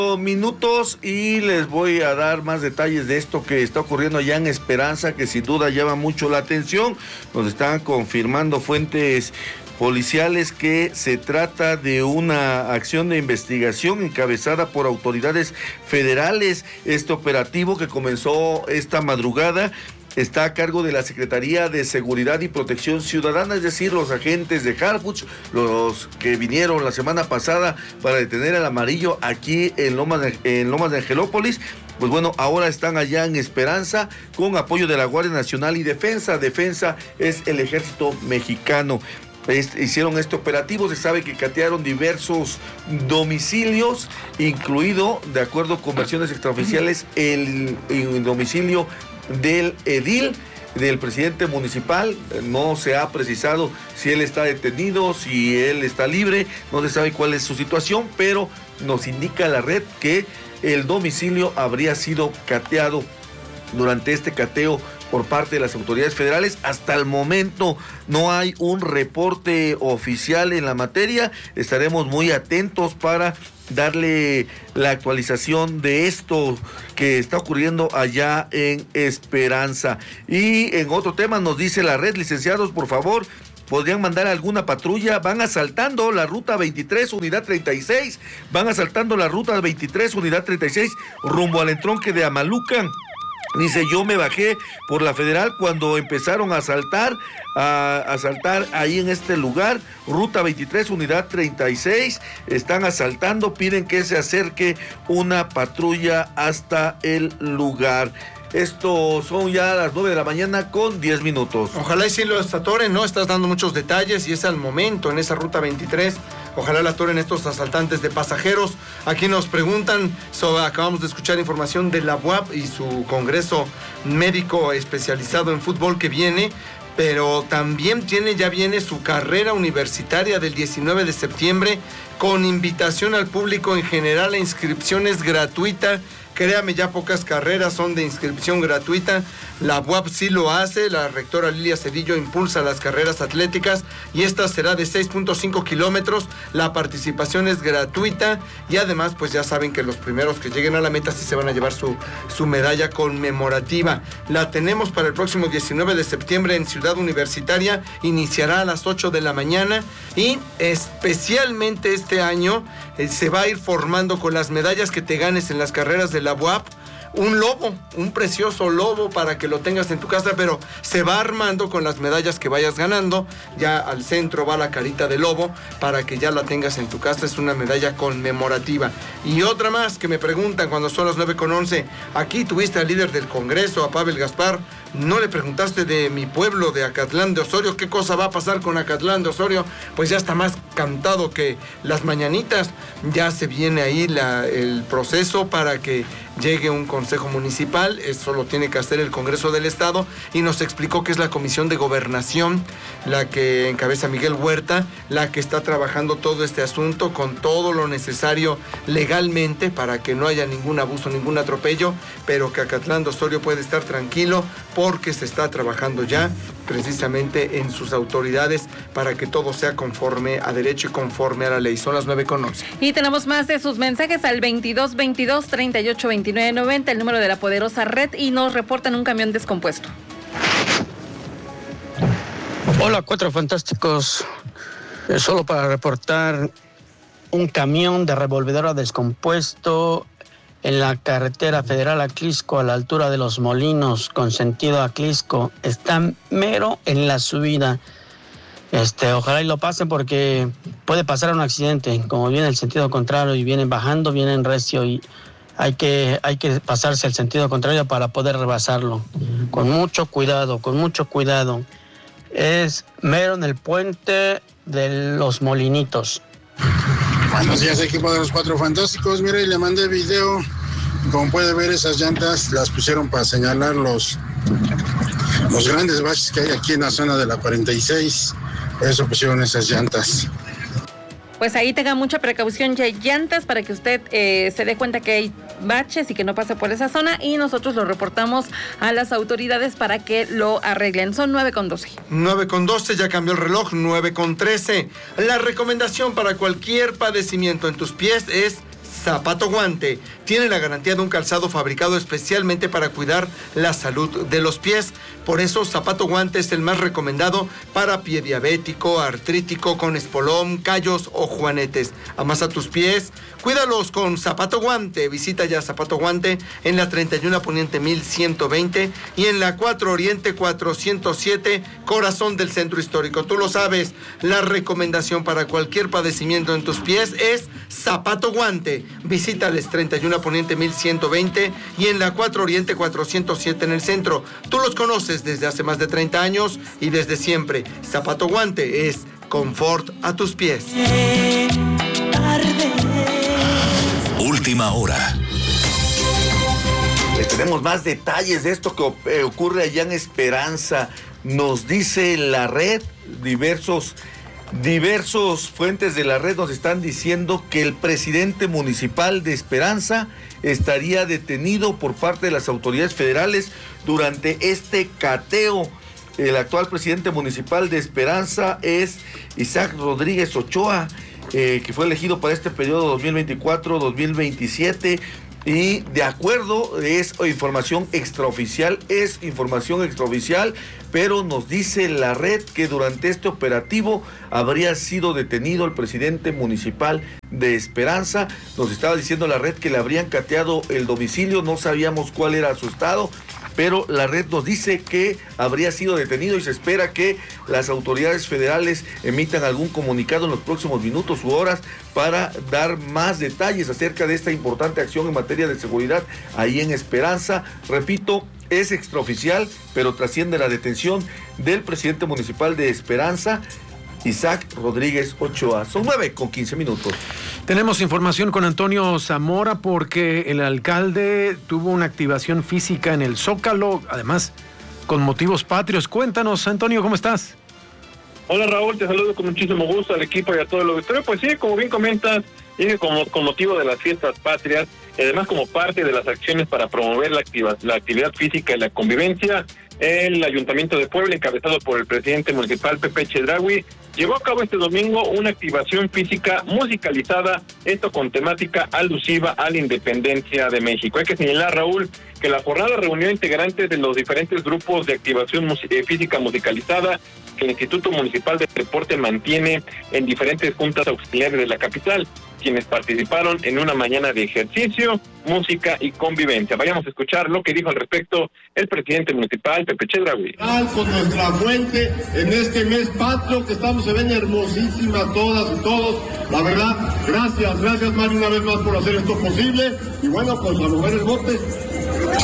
Minutos y les voy a dar más detalles de esto que está ocurriendo allá en Esperanza, que sin duda llama mucho la atención. Nos están confirmando fuentes policiales que se trata de una acción de investigación encabezada por autoridades federales. Este operativo que comenzó esta madrugada está a cargo de la Secretaría de Seguridad y Protección Ciudadana, es decir, los agentes de Harfuch, los que vinieron la semana pasada para detener al amarillo aquí en Lomas de Angelópolis. Pues bueno, ahora están allá en Esperanza con apoyo de la Guardia Nacional y Defensa. Defensa es el ejército mexicano. Hicieron este operativo, se sabe que catearon diversos domicilios, incluido, de acuerdo con versiones extraoficiales, el domicilio del edil, del presidente municipal. No se ha precisado si él está detenido, si él está libre, no se sabe cuál es su situación, pero nos indica la red que el domicilio habría sido cateado. Durante este cateo por parte de las autoridades federales, hasta el momento no hay un reporte oficial en la materia. Estaremos muy atentos para darle la actualización de esto que está ocurriendo allá en Esperanza. Y en otro tema nos dice la red, licenciados, por favor, podrían mandar alguna patrulla. Van asaltando la ruta 23, unidad 36, van asaltando la ruta 23, unidad 36, rumbo al entronque de Amalucan. Dice, yo me bajé por la Federal cuando empezaron a asaltar ahí en este lugar, ruta 23, unidad 36, están asaltando, piden que se acerque una patrulla hasta el lugar. Esto son ya las 9 de la mañana con 10 minutos. Ojalá y sí los atoren, ¿no? Estás dando muchos detalles y es al momento en esa ruta 23. Ojalá la atoren estos asaltantes de pasajeros. Aquí nos preguntan acabamos de escuchar información de la UAP y su congreso médico especializado en fútbol que viene, pero también ya viene su carrera universitaria del 19 de septiembre con invitación al público en general. La inscripción es gratuita. Créame, ya pocas carreras son de inscripción gratuita. La UAP sí lo hace, la rectora Lilia Cedillo impulsa las carreras atléticas y esta será de 6.5 kilómetros. La participación es gratuita y además pues ya saben que los primeros que lleguen a la meta sí se van a llevar su medalla conmemorativa. La tenemos para el próximo 19 de septiembre en Ciudad Universitaria, iniciará a las 8 de la mañana y especialmente este año se va a ir formando con las medallas que te ganes en las carreras de la UAP, un lobo, un precioso lobo para que lo tengas en tu casa, pero se va armando con las medallas que vayas ganando. Ya al centro va la carita de lobo para que ya la tengas en tu casa, es una medalla conmemorativa. Y otra más que me preguntan cuando son las 9:11, aquí tuviste al líder del Congreso, a Pavel Gaspar, no le preguntaste de mi pueblo, de Acatlán de Osorio, qué cosa va a pasar con Acatlán de Osorio. Pues ya está más cantado que las mañanitas, ya se viene ahí el proceso para que llegue un consejo municipal. Eso lo tiene que hacer el Congreso del Estado y nos explicó que es la Comisión de Gobernación la que encabeza Miguel Huerta, la que está trabajando todo este asunto con todo lo necesario legalmente para que no haya ningún abuso, ningún atropello, pero que Acatlán de Osorio puede estar tranquilo porque se está trabajando ya precisamente en sus autoridades para que todo sea conforme a derecho y conforme a la ley. Son las 9:11. Y tenemos más de sus mensajes al 2222-382990, el número de la poderosa red, y nos reportan un camión descompuesto. Hola, Cuatro Fantásticos. Solo para reportar un camión de revolvedora descompuesto en la carretera federal Aclisco, a la altura de Los Molinos, con sentido Aclisco. Está mero en la subida. Ojalá y lo pasen porque puede pasar un accidente. Como viene el sentido contrario y vienen bajando, vienen recio y hay que pasarse al sentido contrario para poder rebasarlo. Con mucho cuidado, con mucho cuidado. Es mero en el puente de Los Molinitos. Buenos días, equipo de los Cuatro Fantásticos. Mire, le mandé video. Como puede ver, esas llantas las pusieron para señalar los grandes baches que hay aquí en la zona de la 46. Por eso pusieron esas llantas. Pues ahí tenga mucha precaución, ya hay llantas para que usted se dé cuenta que hay baches y que no pase por esa zona, y nosotros lo reportamos a las autoridades para que lo arreglen. Son 9:12. 9:12, ya cambió el reloj, 9:13. La recomendación para cualquier padecimiento en tus pies es Zapato Guante tiene la garantía de un calzado fabricado especialmente para cuidar la salud de los pies. Por eso Zapato Guante es el más recomendado para pie diabético, artrítico, con espolón, callos o juanetes. Amasa tus pies, cuídalos con Zapato Guante. Visita ya Zapato Guante en la 31 Poniente 1120 y en la 4 Oriente 407, corazón del centro histórico. Tú lo sabes, la recomendación para cualquier padecimiento en tus pies es Zapato Guante. Visítales 31 Poniente 1120 y en la 4 Oriente 407 en el centro. Tú los conoces desde hace más de 30 años y desde siempre. Zapato Guante es confort a tus pies. Última hora. Les tenemos más detalles de esto que ocurre allá en Esperanza. Nos dice la red, diversos fuentes de la red nos están diciendo que el presidente municipal de Esperanza estaría detenido por parte de las autoridades federales durante este cateo. El actual presidente municipal de Esperanza es Isaac Rodríguez Ochoa, que fue elegido para este periodo 2024-2027. Y de acuerdo, es información extraoficial, pero nos dice la red que durante este operativo habría sido detenido el presidente municipal de Esperanza. Nos estaba diciendo la red que le habrían cateado el domicilio, no sabíamos cuál era su estado, pero la red nos dice que habría sido detenido y se espera que las autoridades federales emitan algún comunicado en los próximos minutos u horas para dar más detalles acerca de esta importante acción en materia de seguridad ahí en Esperanza. Repito, es extraoficial, pero trasciende la detención del presidente municipal de Esperanza, Isaac Rodríguez Ochoa. Son 9:15. Tenemos información con Antonio Zamora porque el alcalde tuvo una activación física en el Zócalo, además con motivos patrios. Cuéntanos, Antonio, ¿cómo estás? Hola Raúl, te saludo con muchísimo gusto al equipo y a todo el auditorio. Pues sí, como bien comentas, y con motivo de las fiestas patrias, y además como parte de las acciones para promover la actividad física y la convivencia, el Ayuntamiento de Puebla, encabezado por el presidente municipal Pepe Chedraui, llevó a cabo este domingo una activación física musicalizada, esto con temática alusiva a la independencia de México. Hay que señalar, Raúl, que la jornada reunió integrantes de los diferentes grupos de activación física musicalizada que el Instituto Municipal de Deporte mantiene en diferentes juntas auxiliares de la capital, quienes participaron en una mañana de ejercicio, música y convivencia. Vayamos a escuchar lo que dijo al respecto el presidente municipal, Pepe Chedraui. Con nuestra fuente en este mes patrio que estamos, se ven hermosísimas todas y todos. La verdad, gracias Mario una vez más por hacer esto posible. Y bueno, pues a mover el bote.